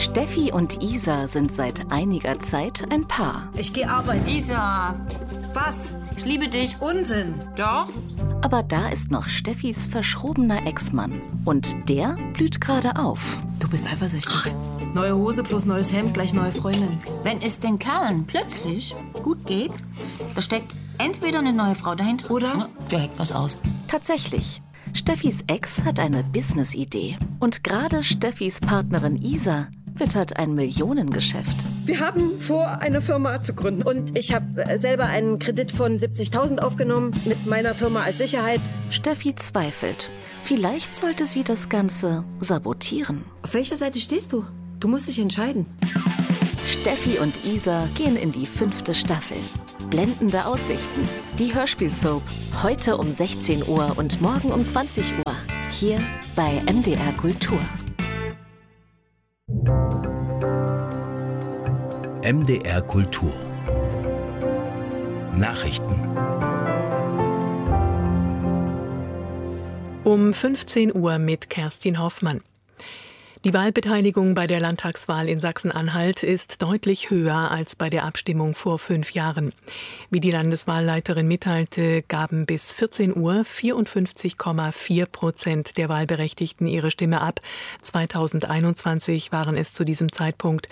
Steffi und Isa sind seit einiger Zeit ein Paar. Ich gehe arbeiten. Isa, Was? ich liebe dich. Unsinn. Doch? Aber da ist noch Steffis verschrobener Ex-Mann. Und der blüht gerade auf. Du bist eifersüchtig. Neue Hose plus neues Hemd, gleich neue Freundin. Wenn es den Kerlen plötzlich gut geht, da steckt entweder eine neue Frau dahinter Oder? der hackt was aus. Tatsächlich. Steffis Ex hat eine Business-Idee. Und gerade Steffis Partnerin Isa wittert ein Millionengeschäft. Wir haben vor, eine Firma zu gründen. Und ich habe selber einen Kredit von 70.000 aufgenommen mit meiner Firma als Sicherheit. Steffi zweifelt. Vielleicht sollte sie das Ganze sabotieren. Auf welcher Seite stehst du? Du musst dich entscheiden. Steffi und Isa gehen in die 5. Staffel. Blendende Aussichten. Die Hörspielsoap. Heute um 16 Uhr und morgen um 20 Uhr. Hier bei MDR Kultur. MDR Kultur. Nachrichten. Um 15 Uhr mit Kerstin Hoffmann. Die Wahlbeteiligung bei der Landtagswahl in Sachsen-Anhalt ist deutlich höher als bei der Abstimmung vor 5 Jahren. Wie die Landeswahlleiterin mitteilte, gaben bis 14 Uhr 54,4% der Wahlberechtigten ihre Stimme ab. 2021 waren es zu diesem Zeitpunkt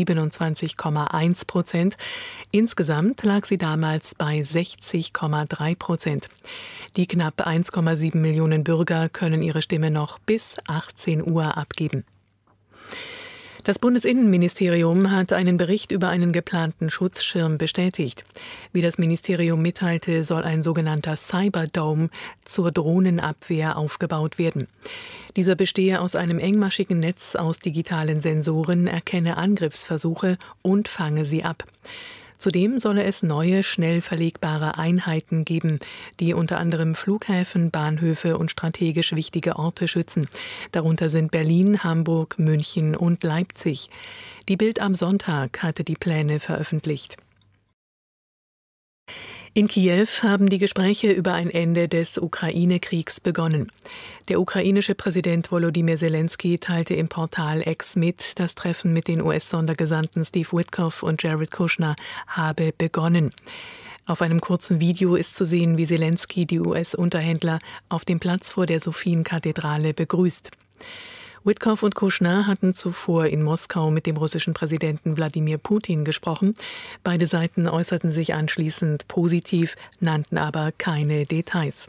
27,1%. Insgesamt lag sie damals bei 60,3%. Die knapp 1,7 Millionen Bürger können ihre Stimme noch bis 18 Uhr abgeben. Das Bundesinnenministerium hat einen Bericht über einen geplanten Schutzschirm bestätigt. Wie das Ministerium mitteilte, soll ein sogenannter Cyberdome zur Drohnenabwehr aufgebaut werden. Dieser bestehe aus einem engmaschigen Netz aus digitalen Sensoren, erkenne Angriffsversuche und fange sie ab. Zudem solle es neue, schnell verlegbare Einheiten geben, die unter anderem Flughäfen, Bahnhöfe und strategisch wichtige Orte schützen. Darunter sind Berlin, Hamburg, München und Leipzig. Die Bild am Sonntag hatte die Pläne veröffentlicht. In Kiew haben die Gespräche über ein Ende des Ukraine-Kriegs begonnen. Der ukrainische Präsident Volodymyr Zelensky teilte im Portal X mit, das Treffen mit den US-Sondergesandten Steve Witkoff und Jared Kushner habe begonnen. Auf einem kurzen Video ist zu sehen, wie Zelensky die US-Unterhändler auf dem Platz vor der Sophienkathedrale begrüßt. Witkoff und Kushner hatten zuvor in Moskau mit dem russischen Präsidenten Wladimir Putin gesprochen. Beide Seiten äußerten sich anschließend positiv, nannten aber keine Details.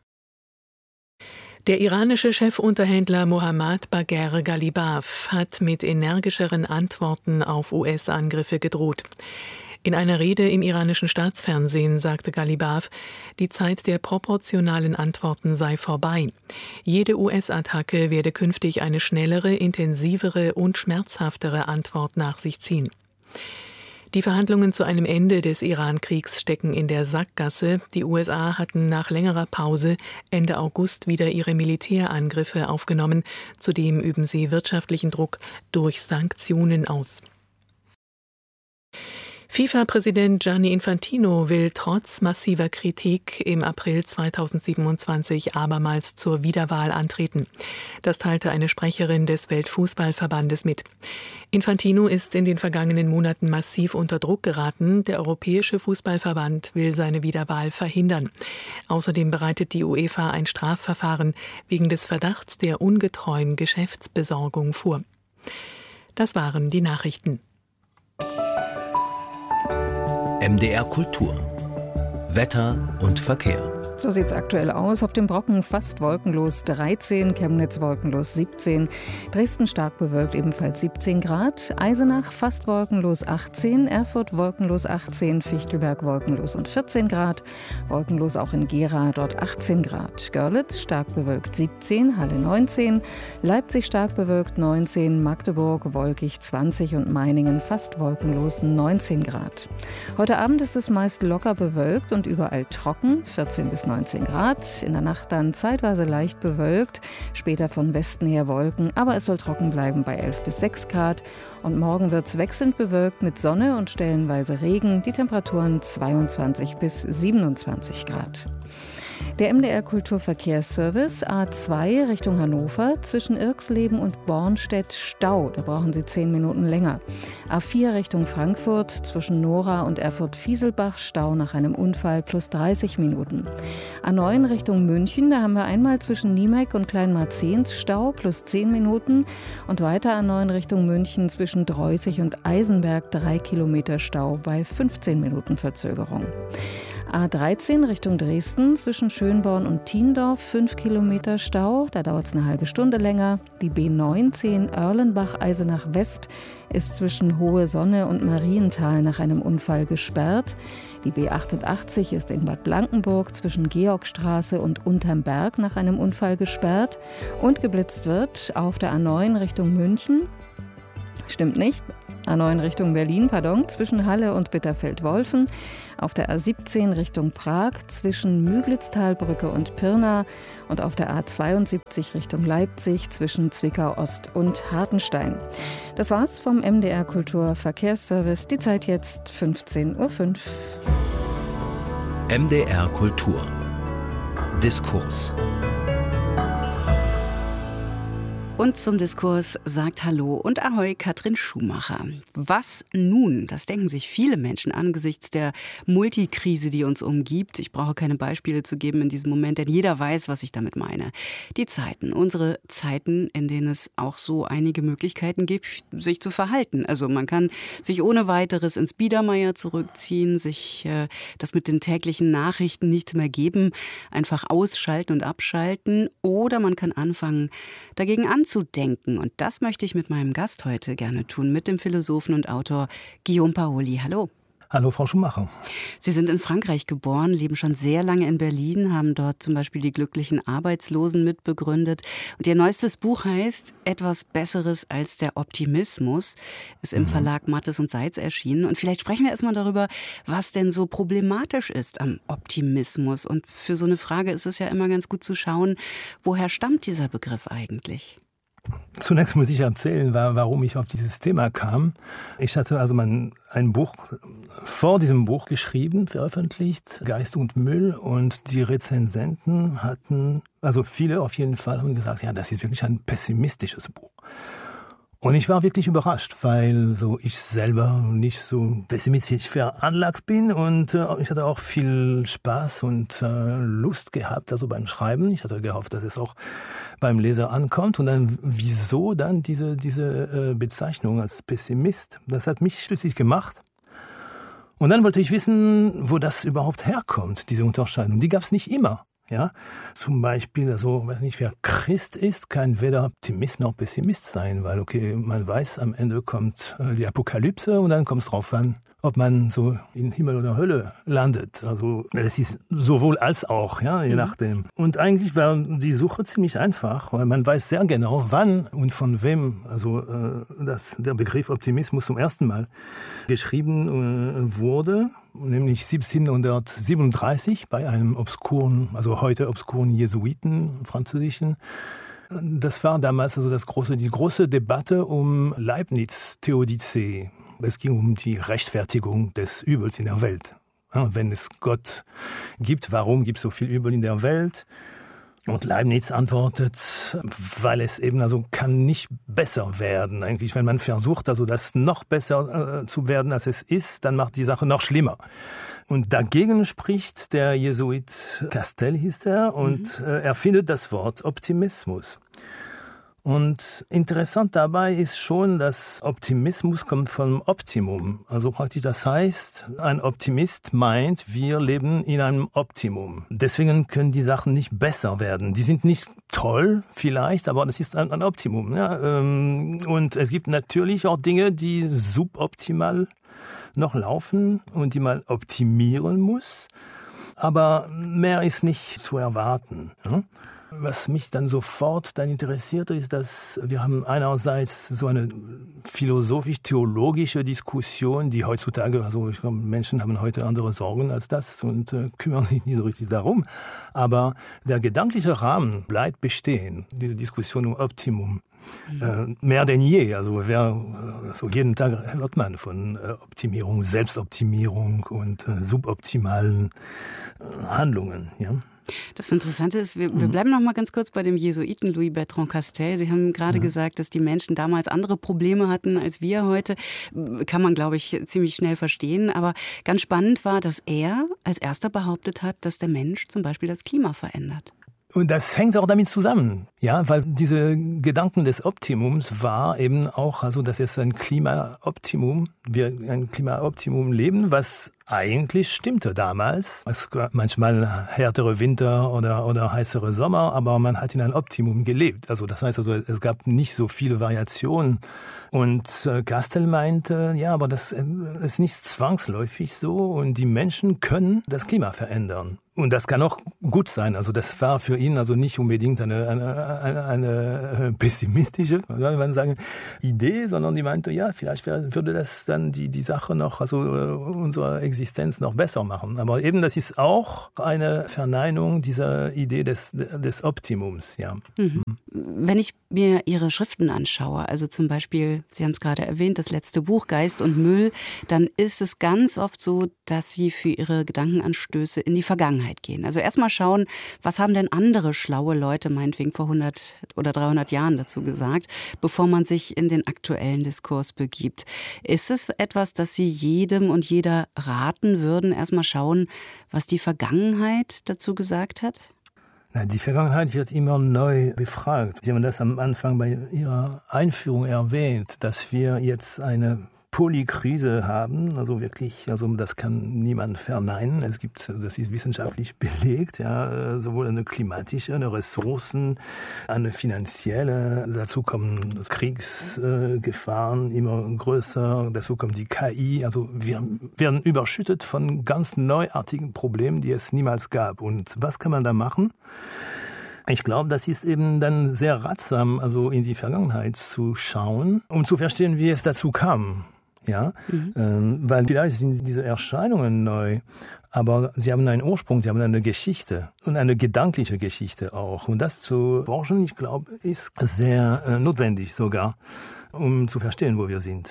Der iranische Chefunterhändler Mohammad Bagher Ghalibaf hat mit energischeren Antworten auf US-Angriffe gedroht. In einer Rede im iranischen Staatsfernsehen sagte Ghalibaf, die Zeit der proportionalen Antworten sei vorbei. Jede US-Attacke werde künftig eine schnellere, intensivere und schmerzhaftere Antwort nach sich ziehen. Die Verhandlungen zu einem Ende des Iran-Kriegs stecken in der Sackgasse. Die USA hatten nach längerer Pause Ende August wieder ihre Militärangriffe aufgenommen. Zudem üben sie wirtschaftlichen Druck durch Sanktionen aus. FIFA-Präsident Gianni Infantino will trotz massiver Kritik im April 2027 abermals zur Wiederwahl antreten. Das teilte eine Sprecherin des Weltfußballverbandes mit. Infantino ist in den vergangenen Monaten massiv unter Druck geraten. Der Europäische Fußballverband will seine Wiederwahl verhindern. Außerdem bereitet die UEFA ein Strafverfahren wegen des Verdachts der ungetreuen Geschäftsbesorgung vor. Das waren die Nachrichten. MDR Kultur. Wetter und Verkehr. So sieht es aktuell aus. Auf dem Brocken fast wolkenlos 13, Chemnitz wolkenlos 17, Dresden stark bewölkt ebenfalls 17 Grad, Eisenach fast wolkenlos 18, Erfurt wolkenlos 18, Fichtelberg wolkenlos und 14 Grad, wolkenlos auch in Gera, dort 18 Grad, Görlitz stark bewölkt 17, Halle 19, Leipzig stark bewölkt 19, Magdeburg wolkig 20 und Meiningen fast wolkenlos 19 Grad. Heute Abend ist es meist locker bewölkt und überall trocken, 14 bis 19 Grad. In der Nacht dann zeitweise leicht bewölkt, später von Westen her Wolken, aber es soll trocken bleiben bei 11 bis 6 Grad. Und morgen wird es wechselnd bewölkt mit Sonne und stellenweise Regen. Die Temperaturen 22 bis 27 Grad. Der MDR Kulturverkehrsservice A2 Richtung Hannover zwischen Irxleben und Bornstedt Stau. Da brauchen Sie 10 Minuten länger. A4 Richtung Frankfurt zwischen Nora und Erfurt-Fieselbach Stau nach einem Unfall plus 30 Minuten. A9 Richtung München, da haben wir einmal zwischen Niemeck und Kleinmarzens Stau plus 10 Minuten und weiter A9 Richtung München zwischen Dreuzig und Eisenberg 3 Kilometer Stau bei 15 Minuten Verzögerung. A13 Richtung Dresden zwischen Schönborn und Thiendorf 5 Kilometer Stau, da dauert es eine halbe Stunde länger. Die B19 Erlenbach-Eisenach West ist zwischen Hohe Sonne und Marienthal nach einem Unfall gesperrt. Die B88 ist in Bad Blankenburg zwischen Georgstraße und Unterm Berg nach einem Unfall gesperrt. Und geblitzt wird auf der A9 Richtung München. Stimmt nicht. A9 Richtung Berlin, zwischen Halle und Bitterfeld-Wolfen. Auf der A17 Richtung Prag zwischen Müglitztalbrücke und Pirna und auf der A72 Richtung Leipzig zwischen Zwickau-Ost und Hartenstein. Das war's vom MDR Kulturverkehrsservice. Die Zeit jetzt 15:05 Uhr. MDR Kultur. Diskurs. Und zum Diskurs sagt Hallo und Ahoi Katrin Schumacher. Was nun? Das denken sich viele Menschen angesichts der Multikrise, die uns umgibt. Ich brauche keine Beispiele zu geben in diesem Moment, denn jeder weiß, was ich damit meine. Die Zeiten, unsere Zeiten, in denen es auch so einige Möglichkeiten gibt, sich zu verhalten. Also man kann sich ohne weiteres ins Biedermeier zurückziehen, sich das mit den täglichen Nachrichten nicht mehr geben, einfach ausschalten und abschalten. Oder man kann anfangen, dagegen anzudenken. Und das möchte ich mit meinem Gast heute gerne tun, mit dem Philosophen und Autor Guillaume Paoli. Hallo. Hallo, Frau Schumacher. Sie sind in Frankreich geboren, leben schon sehr lange in Berlin, haben dort zum Beispiel die glücklichen Arbeitslosen mitbegründet. Und Ihr neuestes Buch heißt Etwas Besseres als der Optimismus, ist im Verlag Mattes und Seitz erschienen. Und vielleicht sprechen wir erstmal darüber, was denn so problematisch ist am Optimismus. Und für so eine Frage ist es ja immer ganz gut zu schauen, woher stammt dieser Begriff eigentlich? Zunächst muss ich erzählen, warum ich auf dieses Thema kam. Ich hatte also ein Buch vor diesem Buch geschrieben, veröffentlicht, Geist und Müll, und die Rezensenten hatten, also viele auf jeden Fall, haben gesagt, ja, das ist wirklich ein pessimistisches Buch. Und ich war wirklich überrascht, weil so ich selber nicht so pessimistisch veranlagt bin und ich hatte auch viel Spaß und Lust gehabt, also beim Schreiben. Ich hatte gehofft, dass es auch beim Leser ankommt. Und dann, wieso dann diese Bezeichnung als Pessimist? Das hat mich schlüssig gemacht. Und dann wollte ich wissen, wo das überhaupt herkommt, diese Unterscheidung. Die gab es nicht immer. Ja, zum Beispiel, also, weiß nicht, wer Christ ist, kann weder Optimist noch Pessimist sein, weil, okay, man weiß, am Ende kommt die Apokalypse und dann kommt es drauf an, ob man so in Himmel oder Hölle landet. Also, es ist sowohl als auch, ja, je nachdem. Und eigentlich war die Suche ziemlich einfach, weil man weiß sehr genau, wann und von wem, also, der Begriff Optimismus zum ersten Mal geschrieben wurde. Nämlich 1737 bei einem obskuren, also heute obskuren Jesuiten, französischen. Das war damals also die große Debatte um Leibniz Theodizee. Es ging um die Rechtfertigung des Übels in der Welt. Wenn es Gott gibt, warum gibt es so viel Übel in der Welt? Und Leibniz antwortet, weil es eben also kann nicht besser werden. Eigentlich, wenn man versucht, also das noch besser zu werden, als es ist, dann macht die Sache noch schlimmer. Und dagegen spricht der Jesuit Castell, hieß er, und er findet das Wort Optimismus. Und interessant dabei ist schon, dass Optimismus kommt vom Optimum. Also praktisch, das heißt, ein Optimist meint, wir leben in einem Optimum. Deswegen können die Sachen nicht besser werden. Die sind nicht toll vielleicht, aber das ist ein Optimum. Ja? Und es gibt natürlich auch Dinge, die suboptimal noch laufen und die man optimieren muss. Aber mehr ist nicht zu erwarten. Ja? Was mich dann sofort interessiert, ist, dass wir haben einerseits so eine philosophisch-theologische Diskussion, die heutzutage, also ich glaube, Menschen haben heute andere Sorgen als das und kümmern sich nicht so richtig darum. Aber der gedankliche Rahmen bleibt bestehen, diese Diskussion um Optimum. Mehr denn je. Also jeden Tag hört man von Optimierung, Selbstoptimierung und suboptimalen Handlungen. Ja? Das Interessante ist, wir bleiben noch mal ganz kurz bei dem Jesuiten Louis Bertrand Castel. Sie haben gerade gesagt, dass die Menschen damals andere Probleme hatten als wir heute. Kann man, glaube ich, ziemlich schnell verstehen. Aber ganz spannend war, dass er als erster behauptet hat, dass der Mensch zum Beispiel das Klima verändert. Und das hängt auch damit zusammen, ja, weil diese Gedanken des Optimums war eben auch, also dass es ein Klimaoptimum, wir ein Klimaoptimum leben, was eigentlich stimmte damals. Es gab manchmal härtere Winter oder heißere Sommer, aber man hat in ein Optimum gelebt. Also das heißt, also es gab nicht so viele Variationen. Und Castel meinte, ja, aber das ist nicht zwangsläufig so und die Menschen können das Klima verändern. Und das kann auch gut sein. Also das war für ihn also nicht unbedingt eine pessimistische, soll man sagen, Idee, sondern die meinte, ja, vielleicht würde das dann die Sache noch, also unsere Existenz noch besser machen. Aber eben das ist auch eine Verneinung dieser Idee des Optimums, ja. Wenn ich mir Ihre Schriften anschaue, also zum Beispiel, Sie haben es gerade erwähnt, das letzte Buch Geist und Müll, dann ist es ganz oft so, dass Sie für Ihre Gedankenanstöße in die Vergangenheit gehen. Also erstmal schauen, was haben denn andere schlaue Leute meinetwegen vor 100 oder 300 Jahren dazu gesagt, bevor man sich in den aktuellen Diskurs begibt. Ist es etwas, das Sie jedem und jeder raten würden, erstmal schauen, was die Vergangenheit dazu gesagt hat? Na, die Vergangenheit wird immer neu befragt. Sie haben das am Anfang bei Ihrer Einführung erwähnt, dass wir jetzt eine Polykrise haben, also wirklich, also das kann niemand verneinen. Das ist wissenschaftlich belegt, ja, sowohl eine klimatische, eine Ressourcen, eine finanzielle, dazu kommen Kriegsgefahren immer größer, dazu kommt die KI, also wir werden überschüttet von ganz neuartigen Problemen, die es niemals gab. Und was kann man da machen? Ich glaube, das ist eben dann sehr ratsam, also in die Vergangenheit zu schauen, um zu verstehen, wie es dazu kam. Ja, weil vielleicht sind diese Erscheinungen neu, aber sie haben einen Ursprung, sie haben eine Geschichte und eine gedankliche Geschichte auch. Und das zu forschen, ich glaube, ist sehr notwendig sogar, um zu verstehen, wo wir sind.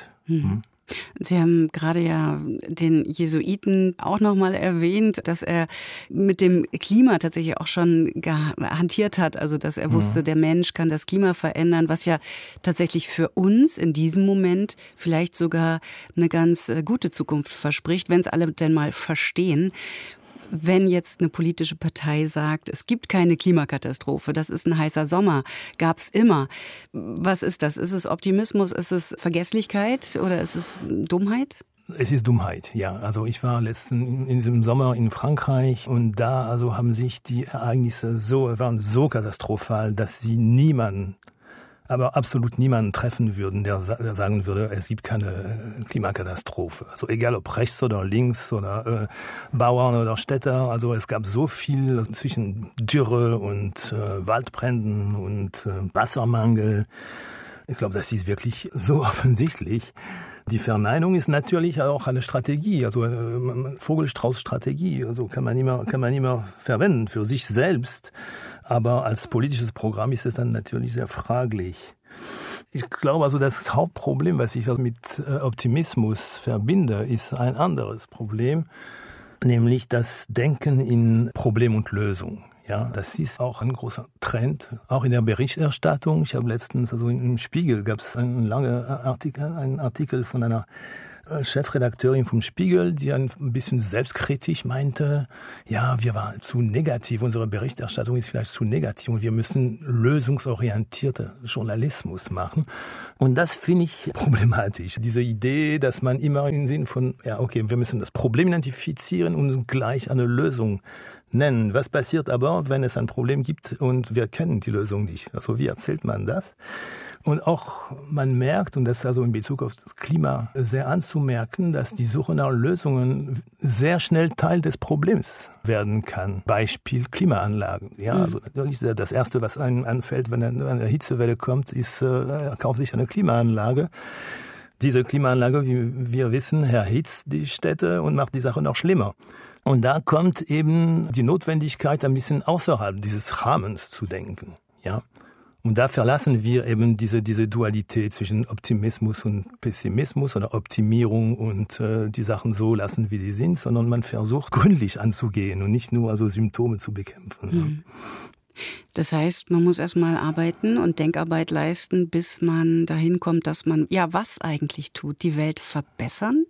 Sie haben gerade ja den Jesuiten auch nochmal erwähnt, dass er mit dem Klima tatsächlich auch schon hantiert hat. Also dass er wusste, der Mensch kann das Klima verändern, was ja tatsächlich für uns in diesem Moment vielleicht sogar eine ganz gute Zukunft verspricht, wenn es alle denn mal verstehen. Wenn jetzt eine politische Partei sagt, es gibt keine Klimakatastrophe, das ist ein heißer Sommer, gab es immer. Was ist das? Ist es Optimismus, ist es Vergesslichkeit oder ist es Dummheit? Es ist Dummheit, ja. Also ich war in diesem Sommer in Frankreich und da also haben sich die Ereignisse waren so katastrophal, dass sie aber absolut niemanden treffen würden, der sagen würde, es gibt keine Klimakatastrophe. Also egal ob rechts oder links oder Bauern oder Städter, also es gab so viel zwischen Dürre und Waldbränden und Wassermangel. Ich glaube, das ist wirklich so offensichtlich. Die Verneinung ist natürlich auch eine Strategie, also Vogelstrauß-Strategie, also kann man immer verwenden für sich selbst, aber als politisches Programm ist es dann natürlich sehr fraglich. Ich glaube also, das Hauptproblem, was ich mit Optimismus verbinde, ist ein anderes Problem, nämlich das Denken in Problem und Lösung. Ja, das ist auch ein großer Trend, auch in der Berichterstattung. Ich habe letztens, also im Spiegel gab es einen Artikel von einer Chefredakteurin vom Spiegel, die ein bisschen selbstkritisch meinte, ja, wir waren zu negativ, unsere Berichterstattung ist vielleicht zu negativ und wir müssen lösungsorientierte Journalismus machen. Und das finde ich problematisch. Diese Idee, dass man immer im Sinn von, ja, okay, wir müssen das Problem identifizieren und gleich eine Lösung nennen. Was passiert aber, wenn es ein Problem gibt und wir kennen die Lösung nicht? Also wie erzählt man das? Und auch man merkt, und das ist also in Bezug auf das Klima sehr anzumerken, dass die Suche nach Lösungen sehr schnell Teil des Problems werden kann. Beispiel Klimaanlagen. Ja, also natürlich das Erste, was einem anfällt, wenn eine Hitzewelle kommt, ist, er kauft sich eine Klimaanlage. Diese Klimaanlage, wie wir wissen, erhitzt die Städte und macht die Sache noch schlimmer. Und da kommt eben die Notwendigkeit, ein bisschen außerhalb dieses Rahmens zu denken. Ja. Und da verlassen wir eben diese Dualität zwischen Optimismus und Pessimismus oder Optimierung und die Sachen so lassen, wie sie sind, sondern man versucht gründlich anzugehen und nicht nur also Symptome zu bekämpfen. Mhm. Das heißt, man muss erstmal arbeiten und Denkarbeit leisten, bis man dahin kommt, dass man was eigentlich tut, die Welt verbessern?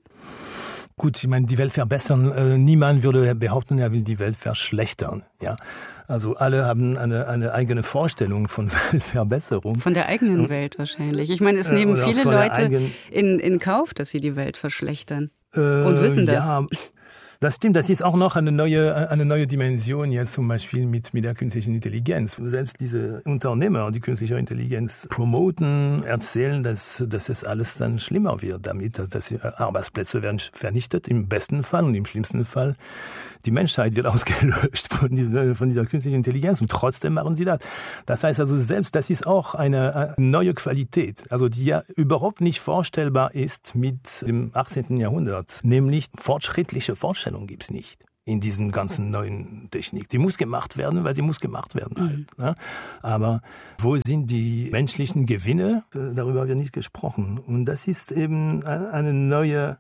Gut, ich meine, die Welt verbessern, niemand würde behaupten, er will die Welt verschlechtern, ja. Also alle haben eine eigene Vorstellung von Weltverbesserung. Von der eigenen Welt wahrscheinlich. Ich meine, es nehmen viele Leute in Kauf, dass sie die Welt verschlechtern und wissen das. Ja, das stimmt, das ist auch noch eine neue Dimension jetzt zum Beispiel mit der künstlichen Intelligenz. Selbst diese Unternehmer, die künstliche Intelligenz promoten, erzählen, dass es alles dann schlimmer wird damit, dass Arbeitsplätze werden vernichtet, im besten Fall und im schlimmsten Fall die Menschheit wird ausgelöscht von dieser künstlichen Intelligenz und trotzdem machen sie das. Das heißt also selbst, das ist auch eine neue Qualität, also die ja überhaupt nicht vorstellbar ist mit dem 18. Jahrhundert, nämlich fortschrittliche Vorstellungen gibt's nicht in diesen ganzen neuen Technik. Die muss gemacht werden, weil sie muss gemacht werden halt. Ne? Aber wo sind die menschlichen Gewinne? Darüber wird nicht gesprochen. Und das ist eben eine neue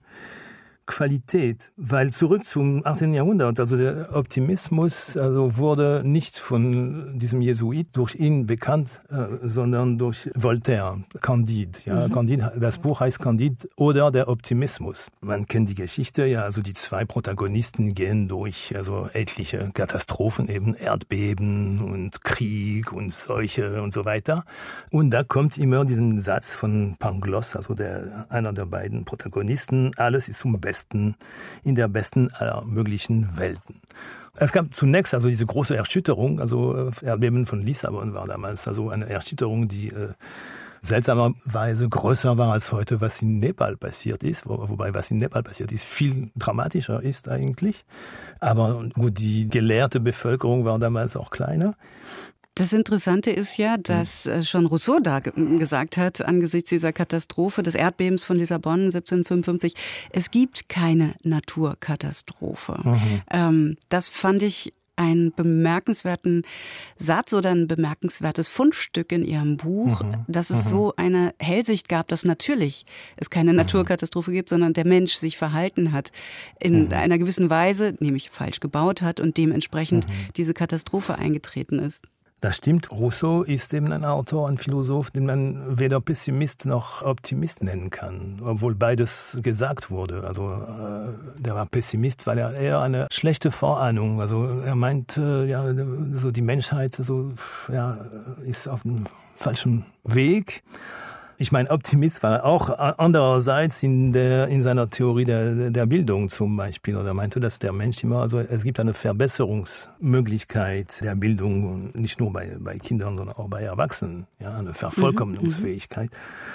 Qualität, weil zurück zum 18. Jahrhundert, also der Optimismus wurde nicht von diesem Jesuit durch ihn bekannt, sondern durch Voltaire, Candide. Ja, Candide, das Buch heißt Candide oder der Optimismus. Man kennt die Geschichte, ja, also die zwei Protagonisten gehen durch etliche Katastrophen, eben Erdbeben und Krieg und Seuche und so weiter. Und da kommt immer diesen Satz von Pangloss, also einer der beiden Protagonisten, alles ist zum Besten, in der besten aller möglichen Welten. Es gab zunächst diese große Erschütterung, Erdbeben von Lissabon war damals eine Erschütterung, die seltsamerweise größer war als heute, was in Nepal passiert ist, wobei was in Nepal passiert ist, viel dramatischer ist eigentlich. Aber gut, die gelehrte Bevölkerung war damals auch kleiner. Das Interessante ist ja, dass schon Rousseau da gesagt hat, angesichts dieser Katastrophe des Erdbebens von Lissabon 1755, es gibt keine Naturkatastrophe. Das fand ich einen bemerkenswerten Satz oder ein bemerkenswertes Fundstück in Ihrem Buch, dass es so eine Hellsicht gab, dass natürlich es keine Naturkatastrophe gibt, sondern der Mensch sich verhalten hat in einer gewissen Weise, nämlich falsch gebaut hat und dementsprechend diese Katastrophe eingetreten ist. Das stimmt. Rousseau ist eben ein Autor, ein Philosoph, den man weder Pessimist noch Optimist nennen kann, obwohl beides gesagt wurde. Also der war Pessimist, weil er eher eine schlechte Vorahnung, er meint, die Menschheit ist auf dem falschen Weg. Ich meine, Optimist war auch andererseits in seiner Theorie der Bildung zum Beispiel. Oder meinte, dass der Mensch immer, es gibt eine Verbesserungsmöglichkeit der Bildung, nicht nur bei Kindern, sondern auch bei Erwachsenen. Ja, eine Vervollkommnungsfähigkeit.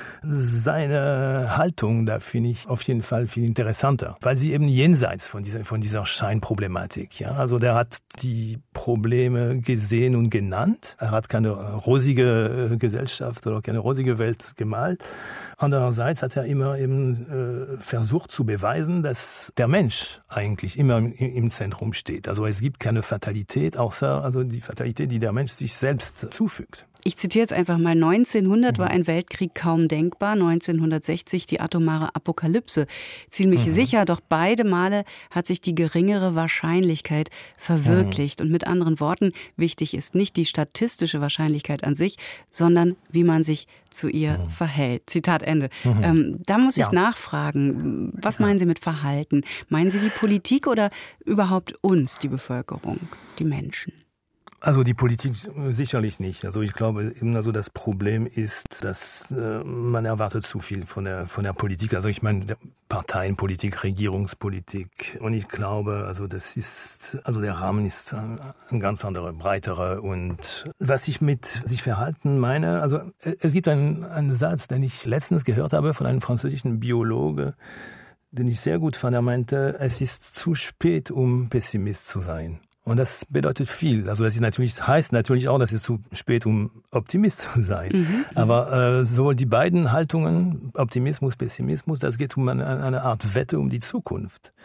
Seine Haltung, da finde ich auf jeden Fall viel interessanter, weil sie eben jenseits von dieser Scheinproblematik, ja. Also der hat die Probleme gesehen und genannt. Er hat keine rosige Gesellschaft oder keine rosige Welt gemalt. Andererseits hat er immer eben versucht zu beweisen, dass der Mensch eigentlich immer im Zentrum steht. Also es gibt keine Fatalität, außer die Fatalität, die der Mensch sich selbst zufügt. Ich zitiere jetzt einfach mal, 1900 war ein Weltkrieg kaum denkbar, 1960 die atomare Apokalypse. Ziemlich sicher, doch beide Male hat sich die geringere Wahrscheinlichkeit verwirklicht. Und mit anderen Worten, wichtig ist nicht die statistische Wahrscheinlichkeit an sich, sondern wie man sich zu ihr verhält. Zitat Ende. Da muss ich nachfragen, was meinen Sie mit Verhalten? Meinen Sie die Politik oder überhaupt uns, die Bevölkerung, die Menschen? Also die Politik sicherlich nicht. Also ich glaube eben, das Problem ist, dass man erwartet zu viel von der Politik. Also ich meine Parteienpolitik, Regierungspolitik. Und ich glaube, der Rahmen ist ein ganz anderer, breiterer. Und was ich mit sich verhalten meine, es gibt einen Satz, den ich letztens gehört habe von einem französischen Biologe, den ich sehr gut fand. Er meinte, es ist zu spät, um Pessimist zu sein. Und das bedeutet viel. Also heißt natürlich auch, dass es zu spät, um Optimist zu sein. Aber sowohl die beiden Haltungen, Optimismus, Pessimismus, das geht um eine Art Wette um die Zukunft.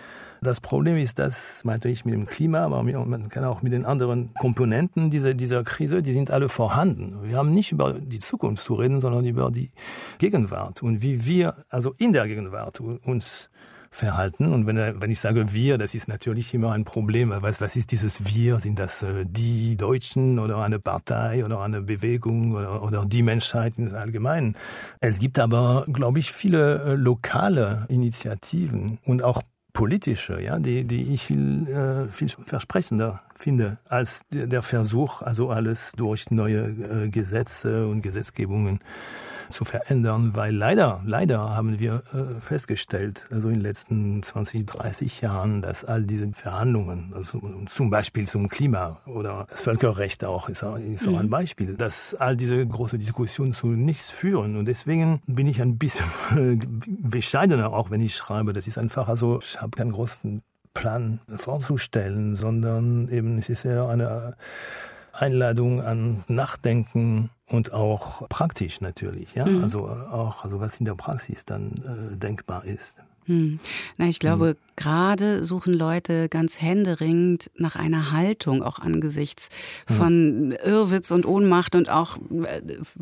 Das Problem ist, das meinte ich mit dem Klima, aber man kann auch mit den anderen Komponenten dieser Krise, die sind alle vorhanden. Wir haben nicht über die Zukunft zu reden, sondern über die Gegenwart und wie wir also in der Gegenwart uns verhalten. Und wenn ich sage wir, das ist natürlich immer ein Problem. Was ist dieses Wir? Sind das die Deutschen oder eine Partei oder eine Bewegung oder die Menschheit im Allgemeinen? Es gibt aber, glaube ich, viele lokale Initiativen und auch politische, ja, die ich viel versprechender finde als der Versuch, also alles durch neue Gesetze und Gesetzgebungen zu verändern, weil leider haben wir festgestellt, also in den letzten 20, 30 Jahren, dass all diese Verhandlungen, also zum Beispiel zum Klima oder das Völkerrecht auch ist auch ein Beispiel, dass all diese große Diskussionen zu nichts führen und deswegen bin ich ein bisschen bescheidener, auch wenn ich schreibe. Das ist einfach, also ich habe keinen großen Plan vorzustellen, sondern eben es ist eher eine Einladung an Nachdenken und auch praktisch natürlich, ja, also was in der Praxis dann denkbar ist. Na, ich glaube, gerade suchen Leute ganz händeringend nach einer Haltung, auch angesichts von Irrwitz und Ohnmacht und auch